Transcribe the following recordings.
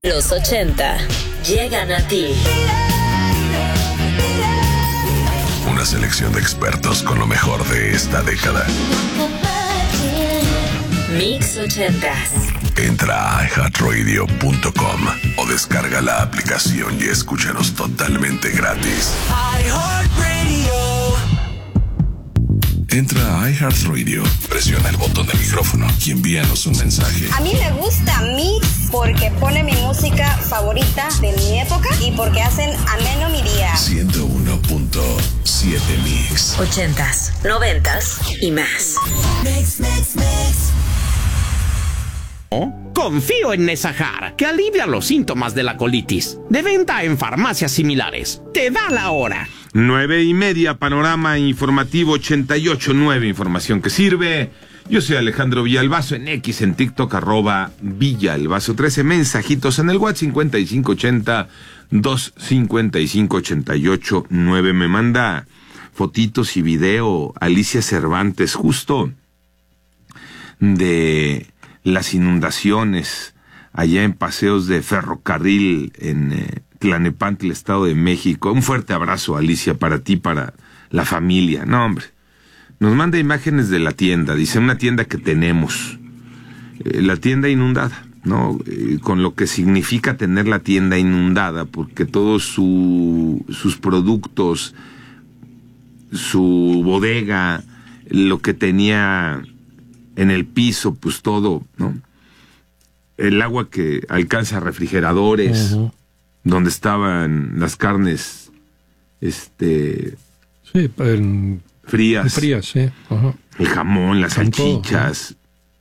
Los 80 llegan a ti. Una selección de expertos con lo mejor de esta década. Mix 80s. Entra a iHeartRadio.com o descarga la aplicación y escúchanos totalmente gratis. Entra a iHeartRadio, presiona el botón de micrófono y envíanos un mensaje. A mí me gusta Mix porque pone mi música favorita de mi época y porque hacen ameno mi día. 101.7 Mix. 80s, 90s y más. Mix. Confío en Nesajar, que alivia los síntomas de la colitis. De venta en farmacias similares. Te da la hora. 9:30, panorama informativo 88.9, información que sirve. Yo soy Alejandro Villalbazo, en X, en TikTok, @Villalbazo. 13 mensajitos en el WhatsApp 5580-255-88-9. Me manda fotitos y video Alicia Cervantes, justo de las inundaciones allá en Paseos de Ferrocarril en Tlalnepantla, Estado de México. Un fuerte abrazo, Alicia, para ti, para la familia. No, hombre. Nos manda imágenes de la tienda. Dice, una tienda que tenemos. La tienda inundada, ¿no? Con lo que significa tener la tienda inundada, porque todos sus productos, su bodega, lo que tenía en el piso, pues todo, ¿no? El agua que alcanza refrigeradores, uh-huh, donde estaban las carnes, frías, sí. Uh-huh. El jamón, las salchichas,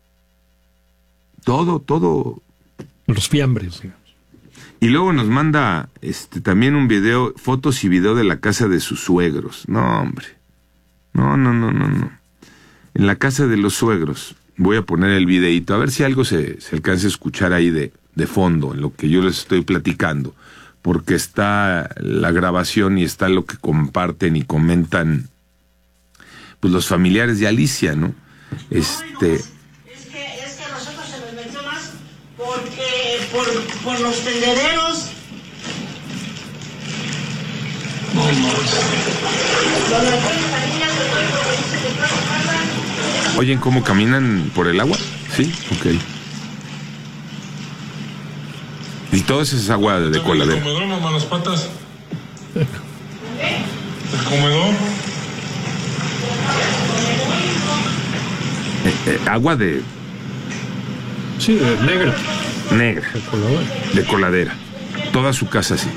todo. Los fiambres, digamos. Y luego nos manda también un video, fotos y video de la casa de sus suegros. No, hombre. No. En la casa de los suegros. Voy a poner el videíto, a ver si algo se alcanza a escuchar ahí de fondo, en lo que yo les estoy platicando. Porque está la grabación y está lo que comparten y comentan pues los familiares de Alicia, ¿no? Es que a nosotros se nos metió más porque por los tendereros. ¿Oyen cómo caminan por el agua? Sí, ok. Y todo eso es agua de coladera. El comedor, mamá, las patas. El comedor. Agua de... Sí, negra. Negra. De coladera. Toda su casa así.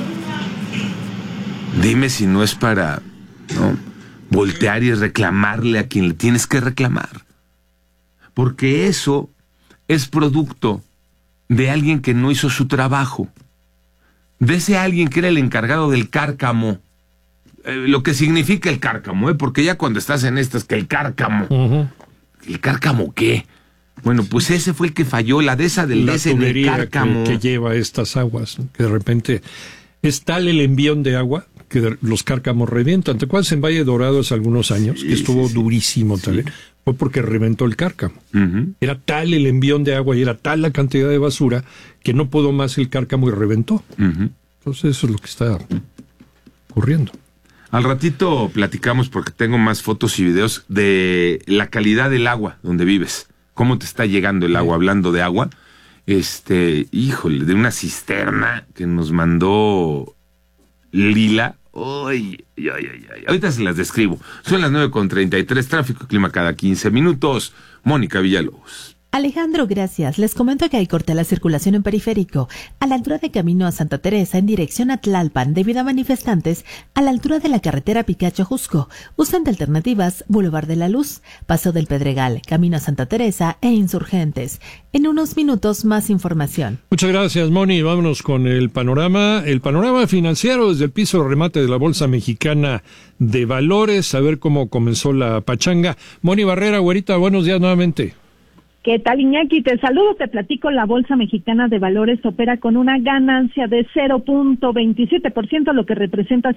Dime si no es para, ¿no?, voltear y reclamarle a quien le tienes que reclamar. Porque eso es producto de alguien que no hizo su trabajo. De ese alguien que era el encargado del cárcamo. Lo que significa el cárcamo, porque ya cuando estás en estas, que el cárcamo. Uh-huh. ¿El cárcamo qué? Bueno, pues ese fue el que falló, la dehesa del DS en el cárcamo. Que lleva estas aguas, ¿no? Que de repente es tal el envión de agua que los cárcamos revientan. ¿Te acuerdas en Valle Dorado hace algunos años? Sí, que estuvo durísimo también. Sí. Fue porque reventó el cárcamo. Uh-huh. Era tal el envión de agua y era tal la cantidad de basura que no pudo más el cárcamo y reventó. Uh-huh. Entonces eso es lo que está ocurriendo. Al ratito platicamos, porque tengo más fotos y videos de la calidad del agua donde vives. Cómo te está llegando el agua, hablando de agua. Híjole, de una cisterna que nos mandó Lila. Ay. Ahorita se las describo. Son las 9:33, tráfico y clima cada 15 minutos. Mónica Villalobos. Alejandro, gracias. Les comento que hay corte a la circulación en Periférico, a la altura de Camino a Santa Teresa en dirección a Tlalpan, debido a manifestantes a la altura de la carretera Picacho-Jusco. Usan de alternativas Boulevard de la Luz, Paso del Pedregal, Camino a Santa Teresa e Insurgentes. En unos minutos más información. Muchas gracias, Moni. Vámonos con el panorama financiero desde el piso de remate de la Bolsa Mexicana de Valores, a ver cómo comenzó la pachanga. Moni Barrera, güerita, buenos días nuevamente. ¿Qué tal, Iñaki? Te saludo, te platico. La Bolsa Mexicana de Valores opera con una ganancia de 0.27%, lo que representa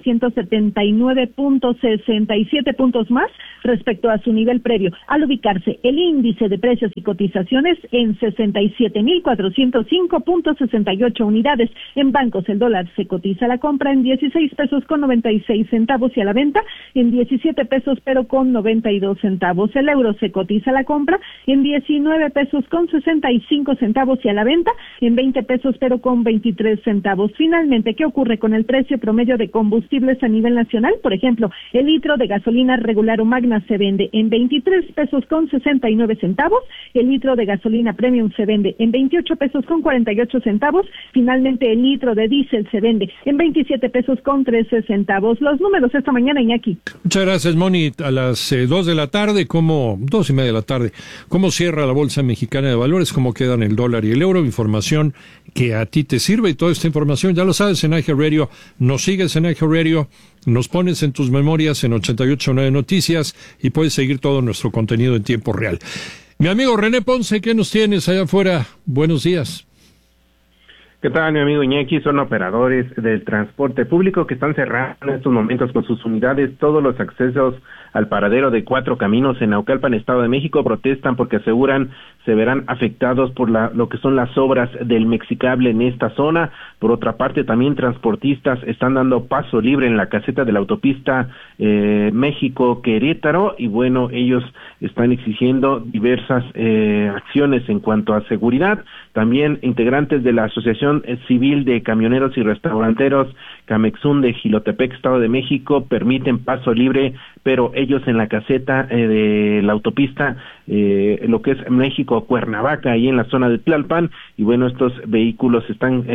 179.67 puntos más respecto a su nivel previo, al ubicarse el índice de precios y cotizaciones en 67.405.68 unidades. En bancos, el dólar se cotiza a la compra en 16 pesos con 96 centavos y a la venta en 17 pesos pero con 92 centavos. El euro se cotiza a la compra en 19 pesos con 65 centavos y a la venta en 20 pesos pero con 23 centavos. Finalmente, ¿qué ocurre con el precio promedio de combustibles a nivel nacional? Por ejemplo, el litro de gasolina regular o magna se vende en 23 pesos con 69 centavos, el litro de gasolina premium se vende en 28 pesos con 48 centavos, finalmente el litro de diésel se vende en 27 pesos con 13 centavos. Los números esta mañana, Iñaki. Muchas gracias, Moni. A las 2 de la tarde, 2:30 de la tarde, ¿cómo cierra la Bolsa Mexicana de Valores? ¿Cómo quedan el dólar y el euro? Información que a ti te sirve, y toda esta información ya lo sabes en IG Radio. Nos sigues en IG Radio, nos pones en tus memorias en 88.9 Noticias y puedes seguir todo nuestro contenido en tiempo real. Mi amigo René Ponce, ¿qué nos tienes allá afuera? Buenos días. ¿Qué tal, mi amigo Iñaki? Son operadores del transporte público que están cerrando en estos momentos con sus unidades todos los accesos al paradero de Cuatro Caminos en Naucalpan, Estado de México. Protestan porque aseguran se verán afectados por lo que son las obras del Mexicable en esta zona. Por otra parte, también transportistas están dando paso libre en la caseta de la autopista México-Querétaro, y bueno, ellos están exigiendo diversas acciones en cuanto a seguridad. También integrantes de la Asociación Civil de Camioneros y Restauranteros Camexún de Jilotepec, Estado de México, permiten paso libre, pero ellos en la caseta de la autopista, lo que es México-Cuernavaca, ahí en la zona de Tlalpan, y bueno, estos vehículos están,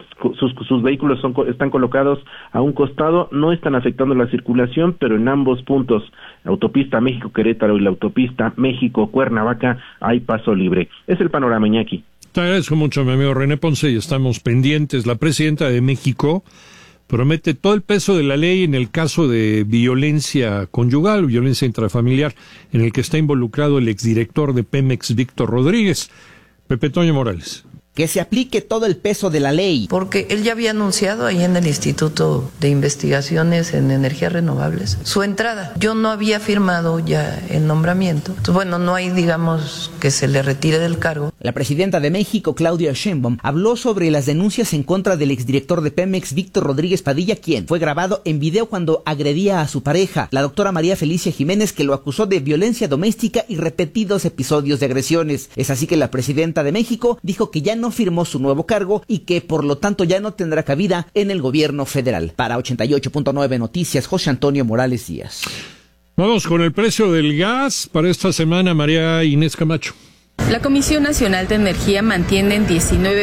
sus vehículos están colocados a un costado, no están afectando la circulación, pero en ambos puntos, la autopista México-Querétaro y la autopista México-Cuernavaca, hay paso libre. Es el panorama, Iñaki. Te agradezco mucho, mi amigo René Ponce, y estamos pendientes. La presidenta de México promete todo el peso de la ley en el caso de violencia conyugal, violencia intrafamiliar, en el que está involucrado el exdirector de Pemex, Víctor Rodríguez. Pepe Toño Morales. Que se aplique todo el peso de la ley. Porque él ya había anunciado ahí en el Instituto de Investigaciones en Energías Renovables su entrada. Yo no había firmado ya el nombramiento. Entonces, bueno, no hay, digamos, que se le retire del cargo. La presidenta de México, Claudia Sheinbaum, habló sobre las denuncias en contra del exdirector de Pemex, Víctor Rodríguez Padilla, quien fue grabado en video cuando agredía a su pareja, la doctora María Felicia Jiménez, que lo acusó de violencia doméstica y repetidos episodios de agresiones. Es así que la presidenta de México dijo que ya no firmó su nuevo cargo y que por lo tanto ya no tendrá cabida en el gobierno federal. Para 88.9 Noticias, José Antonio Morales Díaz. Vamos con el precio del gas para esta semana, María Inés Camacho. La Comisión Nacional de Energía mantiene en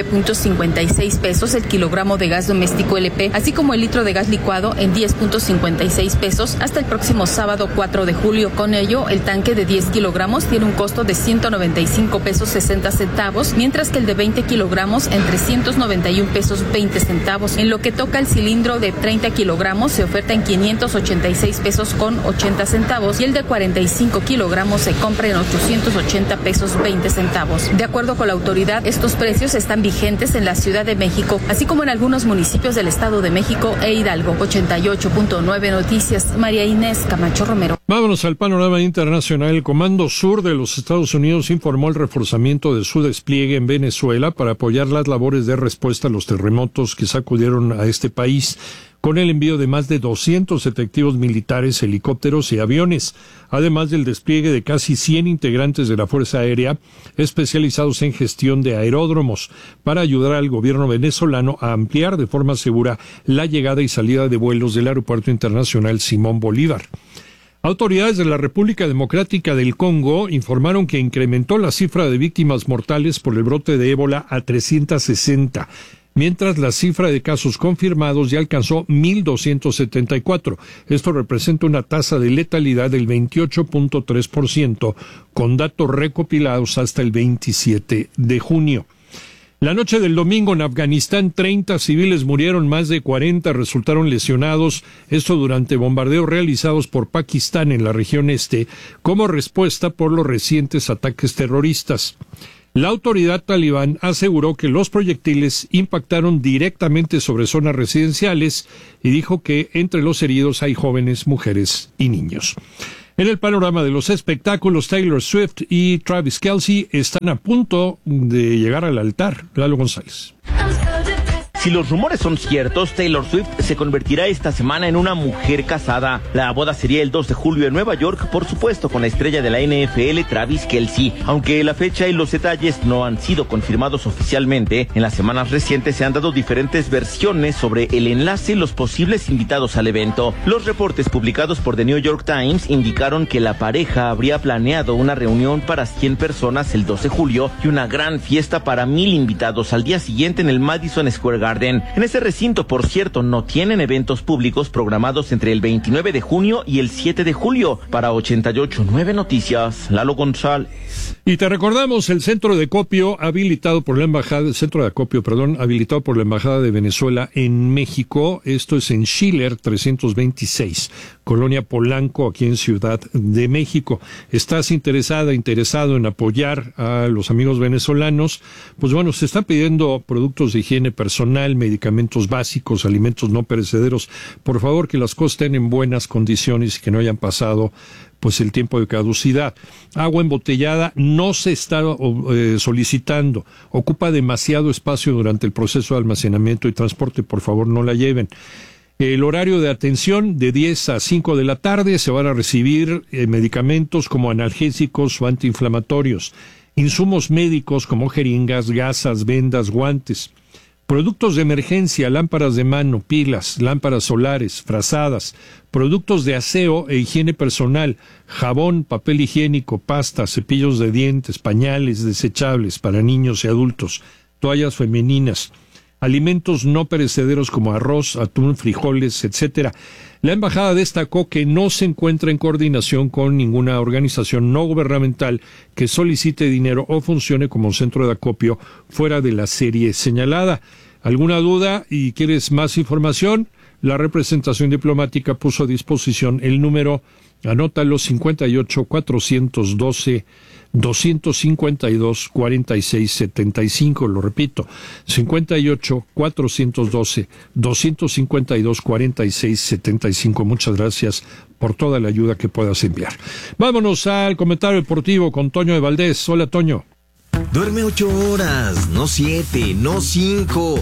19.56 pesos el kilogramo de gas doméstico LP, así como el litro de gas licuado en 10.56 pesos hasta el próximo sábado 4 de julio. Con ello, el tanque de 10 kilogramos tiene un costo de 195 pesos 60 centavos, mientras que el de 20 kilogramos en 391 pesos 20 centavos. En lo que toca el cilindro de 30 kilogramos se oferta en 586 pesos con 80 centavos y el de 45 kilogramos se compra en 880 pesos 20 centavos. De acuerdo con la autoridad, estos precios están vigentes en la Ciudad de México, así como en algunos municipios del Estado de México e Hidalgo. 88.9 Noticias, María Inés Camacho Romero. Vámonos al panorama internacional. El Comando Sur de los Estados Unidos informó el reforzamiento de su despliegue en Venezuela para apoyar las labores de respuesta a los terremotos que sacudieron a este país, con el envío de más de 200 efectivos militares, helicópteros y aviones, además del despliegue de casi 100 integrantes de la Fuerza Aérea especializados en gestión de aeródromos para ayudar al gobierno venezolano a ampliar de forma segura la llegada y salida de vuelos del Aeropuerto Internacional Simón Bolívar. Autoridades de la República Democrática del Congo informaron que incrementó la cifra de víctimas mortales por el brote de ébola a 360, mientras la cifra de casos confirmados ya alcanzó 1.274. Esto representa una tasa de letalidad del 28.3%, con datos recopilados hasta el 27 de junio. La noche del domingo en Afganistán, 30 civiles murieron, más de 40 resultaron lesionados, esto durante bombardeos realizados por Pakistán en la región este, como respuesta por los recientes ataques terroristas. La autoridad talibán aseguró que los proyectiles impactaron directamente sobre zonas residenciales y dijo que entre los heridos hay jóvenes, mujeres y niños. En el panorama de los espectáculos, Taylor Swift y Travis Kelce están a punto de llegar al altar. Lalo González. Si los rumores son ciertos, Taylor Swift se convertirá esta semana en una mujer casada. La boda sería el 2 de julio en Nueva York, por supuesto con la estrella de la NFL, Travis Kelce. Aunque la fecha y los detalles no han sido confirmados oficialmente, en las semanas recientes se han dado diferentes versiones sobre el enlace y los posibles invitados al evento. Los reportes publicados por The New York Times indicaron que la pareja habría planeado una reunión para 100 personas el 2 de julio y una gran fiesta para 1,000 invitados al día siguiente en el Madison Square Garden. En ese recinto, por cierto, no tienen eventos públicos programados entre el 29 de junio y el 7 de julio. Para 88.9 Noticias, Lalo González. Y te recordamos el centro de acopio habilitado por la embajada de Venezuela en México. Esto es en Schiller 326, Colonia Polanco, aquí en Ciudad de México. ¿Estás interesado en apoyar a los amigos venezolanos? Pues bueno, se están pidiendo productos de higiene personal, medicamentos básicos, alimentos no perecederos. Por favor, que las cosas estén en buenas condiciones y que no hayan pasado pues el tiempo de caducidad. Agua embotellada no se está solicitando. Ocupa demasiado espacio durante el proceso de almacenamiento y transporte. Por favor, no la lleven. El horario de atención de 10 a 5 de la tarde se van a recibir medicamentos como analgésicos o antiinflamatorios, insumos médicos como jeringas, gasas, vendas, guantes, productos de emergencia, lámparas de mano, pilas, lámparas solares, frazadas, productos de aseo e higiene personal, jabón, papel higiénico, pasta, cepillos de dientes, pañales desechables para niños y adultos, toallas femeninas, alimentos no perecederos como arroz, atún, frijoles, etcétera. La embajada destacó que no se encuentra en coordinación con ninguna organización no gubernamental que solicite dinero o funcione como centro de acopio fuera de la serie señalada. ¿Alguna duda y quieres más información? La representación diplomática puso a disposición el número, anótalo, 58-412-252-4675, lo repito, 58-412-252-4675. Muchas gracias por toda la ayuda que puedas enviar. Vámonos al comentario deportivo con Toño de Valdés. Hola, Toño. Duerme 8 horas, no 7, no 5,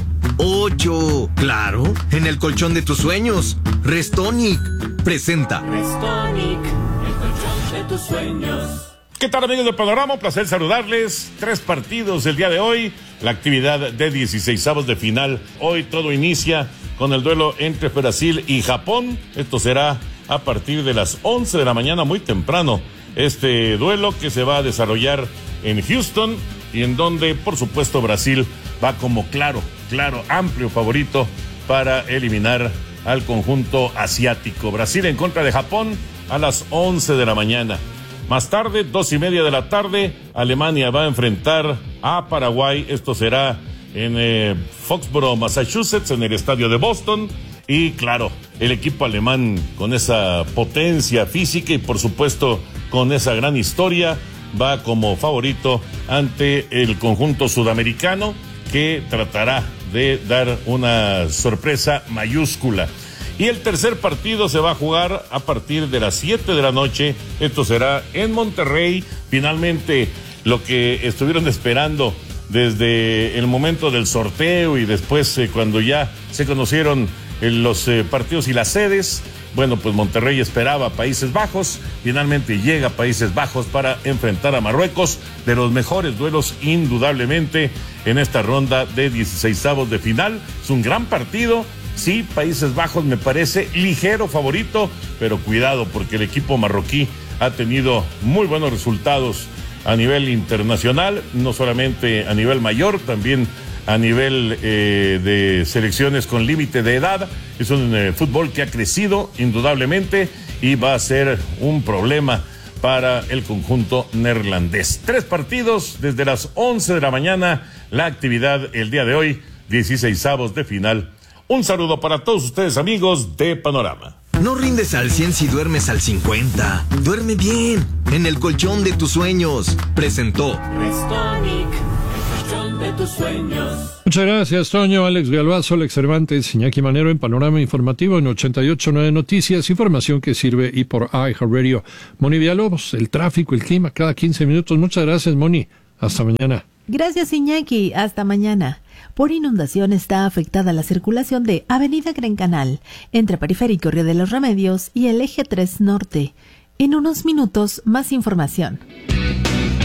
8. Claro, en el colchón de tus sueños. Restonic presenta. Restonic, el colchón de tus sueños. ¿Qué tal, amigos de Panorama? Un placer saludarles. 3 partidos el día de hoy. La actividad de 16avos de final. Hoy todo inicia con el duelo entre Brasil y Japón. Esto será a partir de las 11 de la mañana, muy temprano. Este duelo que se va a desarrollar en Houston y en donde, por supuesto, Brasil va como claro, amplio favorito para eliminar al conjunto asiático. Brasil en contra de Japón a las 11 de la mañana. Más tarde, 2:30 de la tarde, Alemania va a enfrentar a Paraguay. Esto será en Foxborough, Massachusetts, en el estadio de Boston. Y claro, el equipo alemán con esa potencia física y por supuesto con esa gran historia va como favorito ante el conjunto sudamericano, que tratará de dar una sorpresa mayúscula. Y el tercer partido se va a jugar a partir de las 7 de la noche. Esto será en Monterrey. Finalmente, lo que estuvieron esperando desde el momento del sorteo y después cuando ya se conocieron los partidos y las sedes. Bueno, pues Monterrey esperaba a Países Bajos, finalmente llega a Países Bajos para enfrentar a Marruecos, de los mejores duelos indudablemente en esta ronda de 16avos de final. Es un gran partido, sí, Países Bajos me parece ligero favorito, pero cuidado porque el equipo marroquí ha tenido muy buenos resultados a nivel internacional, no solamente a nivel mayor, también a nivel de selecciones con límite de edad. Es un fútbol que ha crecido indudablemente y va a ser un problema para el conjunto neerlandés. 3 partidos desde las 11 de la mañana la actividad el día de hoy, 16avos de final. Un saludo para todos ustedes, amigos de Panorama. No rindes al 100 si duermes al 50. Duerme bien, en el colchón de tus sueños. Presentó Restonic, el colchón de tus sueños. Muchas gracias, Toño, Alex Galvazo, Alex Cervantes, Iñaki Manero en Panorama Informativo en 88.9 Noticias, información que sirve y por iHeartRadio. Moni Villalobos, el tráfico, el clima, cada 15 minutos. Muchas gracias, Moni. Hasta mañana. Gracias, Iñaki. Hasta mañana. Por inundación está afectada la circulación de Avenida Gran Canal, entre Periférico Río de los Remedios y el Eje 3 Norte. En unos minutos, más información.